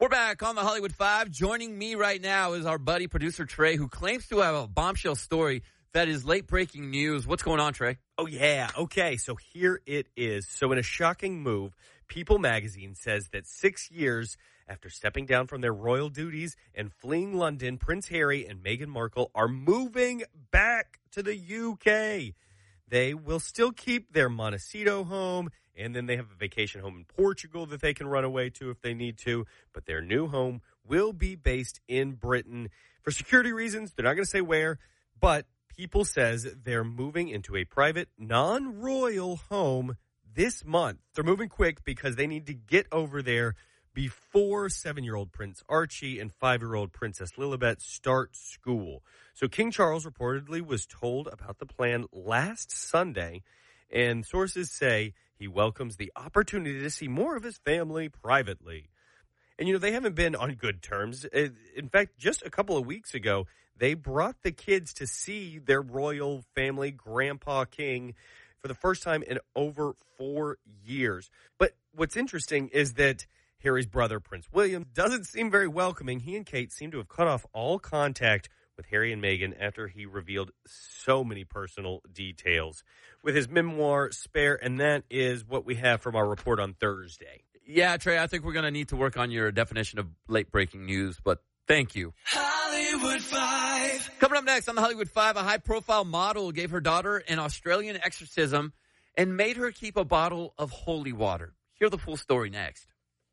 We're back on the Hollywood Five. Joining me right now is our buddy, producer Trey, who claims to have a bombshell story that is late-breaking news. What's going on, Trey? Oh, yeah. Okay, so here it is. So in a shocking move, People magazine says that 6 years after stepping down from their royal duties and fleeing London, Prince Harry and Meghan Markle are moving back to the UK. They will still keep their Montecito home, and then they have a vacation home in Portugal that they can run away to if they need to. But their new home will be based in Britain. For security reasons, they're not going to say where, but People says they're moving into a private, non-royal home this month. They're moving quick because they need to get over there before 7-year-old Prince Archie and 5-year-old Princess Lilibet start school. So King Charles reportedly was told about the plan last Sunday, and sources say he welcomes the opportunity to see more of his family privately. And, you know, they haven't been on good terms. In fact, just a couple of weeks ago, they brought the kids to see their royal family, Grandpa King, for the first time in over 4 years. But what's interesting is that Harry's brother, Prince William, doesn't seem very welcoming. He and Kate seem to have cut off all contact with Harry and Meghan after he revealed so many personal details with his memoir, Spare, and that is what we have from our report on Thursday. Yeah, Trey, I think we're going to need to work on your definition of late-breaking news, but thank you. Hollywood Five. Coming up next on the Hollywood Five, a high-profile model gave her daughter an Australian exorcism and made her keep a bottle of holy water. Hear the full story next.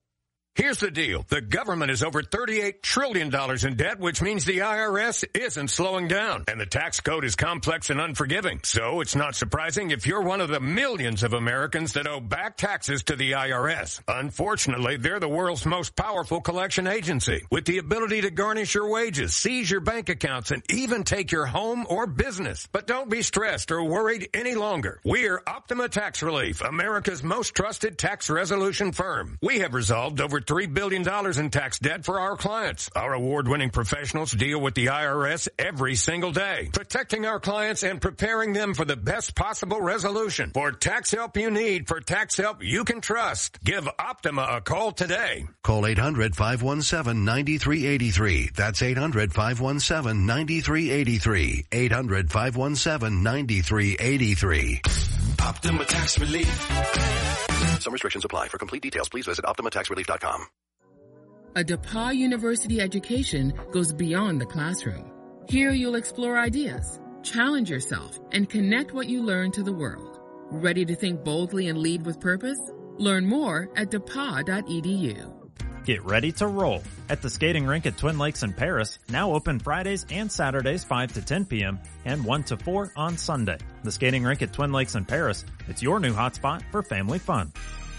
Here's the deal. The government is over $38 trillion in debt, which means the IRS isn't slowing down. And the tax code is complex and unforgiving. So it's not surprising if you're one of the millions of Americans that owe back taxes to the IRS. Unfortunately, they're the world's most powerful collection agency, with the ability to garnish your wages, seize your bank accounts, and even take your home or business. But don't be stressed or worried any longer. We're Optima Tax Relief, America's most trusted tax resolution firm. We have resolved over $3 billion in tax debt for our clients. Our award-winning professionals deal with the IRS every single day, protecting our clients and preparing them for the best possible resolution. For tax help you need, for tax help you can trust, give Optima a call today. Call 800-517-9383. That's 800-517-9383. 800-517-9383. Optima Tax Relief. Some restrictions apply. For complete details, please visit OptimaTaxRelief.com. A DePauw University education goes beyond the classroom. Here you'll explore ideas, challenge yourself, and connect what you learn to the world. Ready to think boldly and lead with purpose? Learn more at DePauw.edu. Get ready to roll at the skating rink at Twin Lakes in Paris, now open Fridays and Saturdays 5 to 10 p.m. and 1 to 4 on Sunday. The skating rink at Twin Lakes in Paris, it's your new hotspot for family fun.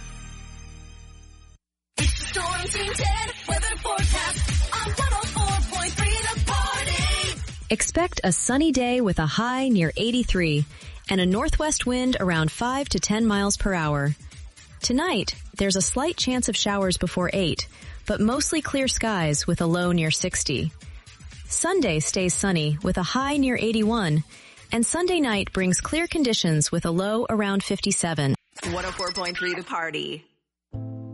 It's the Storm Team 10 weather forecast on 104.3 The Party. Expect a sunny day with a high near 83 and a northwest wind around 5 to 10 miles per hour. Tonight, there's a slight chance of showers before 8, but mostly clear skies with a low near 60. Sunday stays sunny with a high near 81, and Sunday night brings clear conditions with a low around 57. 104.3 The Party.